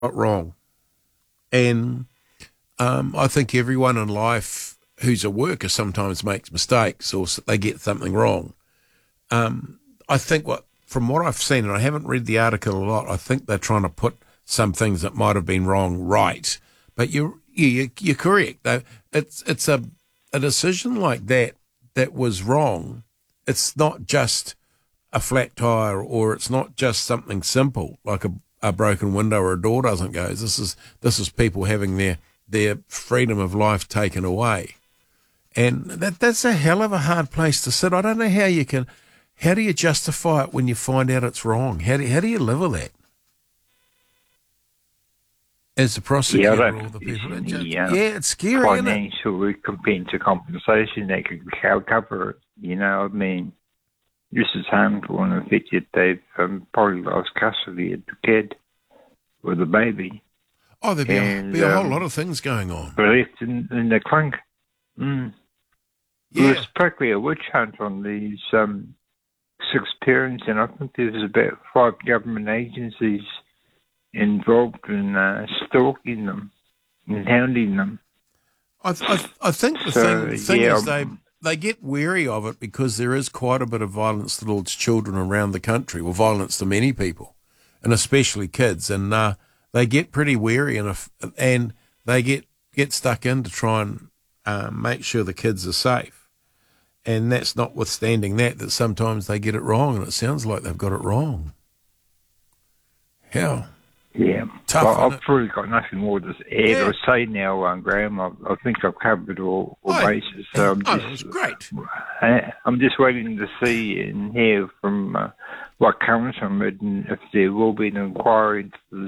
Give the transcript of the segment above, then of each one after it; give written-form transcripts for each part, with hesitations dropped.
got wrong. And I think everyone in life who's a worker sometimes makes mistakes or they get something wrong. I think from what I've seen, and I haven't read the article a lot, I think they're trying to put some things that might have been wrong right. But you're correct. It's a decision like that was wrong. It's not just a flat tire, or it's not just something simple like a broken window or a door doesn't go. This is people having their freedom of life taken away, and that's a hell of a hard place to sit. I don't know how you can. How do you justify it when you find out it's wrong? How do you live with that? As the prosecutor, all the people. It's scary, isn't it? Financial recompense or compensation that could cover it. You know, I mean, this is harmful in the fact that they've probably lost custody of the kid or the baby. Oh, there'd be a whole lot of things going on. But left in the clink. Mm. Yeah. It was practically a witch hunt on these 6 parents, and I think there's about 5 government agencies involved in stalking them and hounding them. I think the thing is they get wary of it because there is quite a bit of violence towards children around the country, or violence to many people, and especially kids, and they get pretty wary, and they get stuck in to try and make sure the kids are safe. And that's notwithstanding that sometimes they get it wrong, and it sounds like they've got it wrong. Hell. Yeah. Tough, well, I've really got nothing more to add or say now, Graham. I think I've covered all bases. So that was great. I'm just waiting to see and hear from what comes from it, and if there will be an inquiry into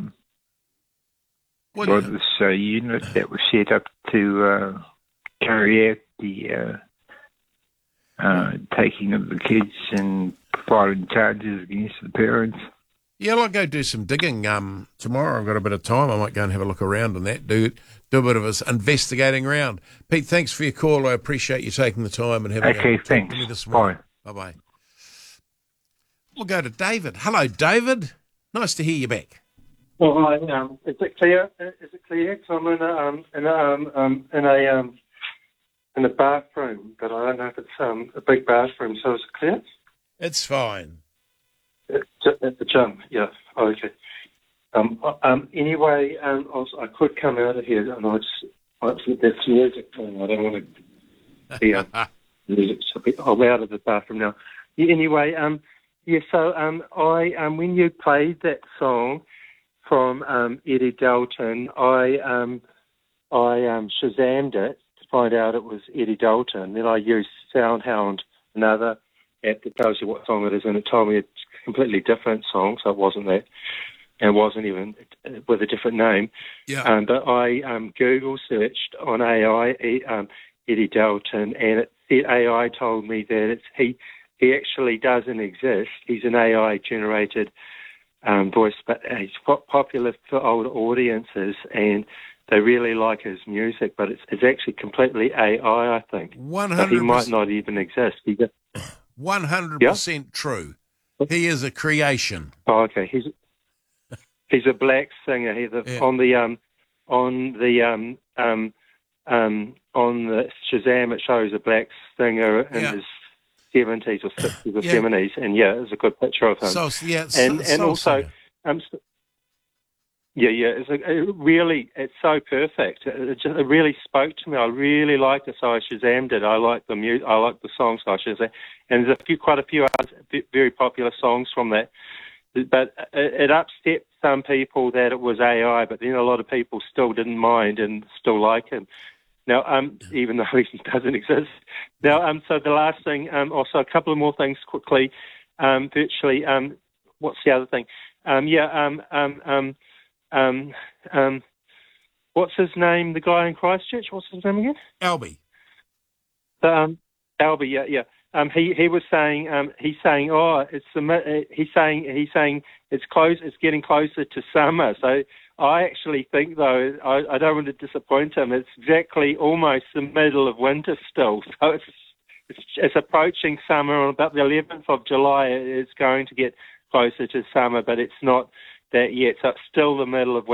this unit that was set up to carry out the taking of the kids and filing charges against the parents. Yeah, I'll go do some digging tomorrow. I've got a bit of time. I might go and have a look around on that, do a bit of investigating around. Pete, thanks for your call. I appreciate you taking the time and having a talk to me this morning. Bye-bye. We'll go to David. Hello, David. Nice to hear you back. Well, hi. Is it clear? Is it clear? 'Cause I'm in a bathroom, but I don't know if it's a big bathroom. So is it clear? It's fine. At the gym, yeah. Oh, okay. Anyway, I could come out of here, and that's music playing. I don't want to hear music. So I'm out of the bathroom now. Yeah, anyway, So I when you played that song from Eddie Dalton, I Shazammed it to find out it was Eddie Dalton. Then I used SoundHound, another app that tells you what song it is, and it told me it's a completely different song, so it wasn't that. And it wasn't even with a different name. Yeah. But I Google searched on AI Eddie Dalton, and AI told me that he actually doesn't exist. He's an AI-generated voice, but he's popular for older audiences, and they really like his music, but it's actually completely AI, I think. 100%. But he might not even exist. 100% true. He is a creation. Oh, okay. He's a black singer. On the Shazam, it shows a black singer in his 70s or 60s or 70s, and it's a good picture of him. It's so perfect. It really spoke to me. I really liked it, so I Shazammed it. I like the music. I like the songs, so I Shazammed. And there's quite a few other very popular songs from that. But it upset some people that it was AI, but then a lot of people still didn't mind and still like him. Now, even though he doesn't exist. Now, so the last thing, also a couple of more things quickly. Virtually, what's the other thing? What's his name? The guy in Christchurch. What's his name again? Albie. Albie. Yeah. He was saying he's saying it's close. It's getting closer to summer. So I actually think, though, I don't want to disappoint him. It's exactly almost the middle of winter still. So it's approaching summer. On about the 11th of July, it's going to get closer to summer, but it's not that, yeah, so it's still the middle of